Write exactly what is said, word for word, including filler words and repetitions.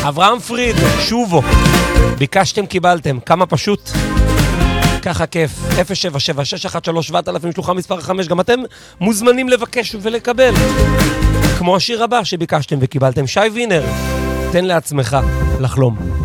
אברהם פריד, שובו. ביקשתם, קיבלתם. כמה פשוט. ככה כיף. אפס שבע שבע שש אחת שלוש שבע אלף שלוחה מספר חמש. גם אתם מוזמנים לבקש ולקבל. כמו השיר הבא שביקשתם וקיבלתם. שי וינר, תן לעצמך לחלום.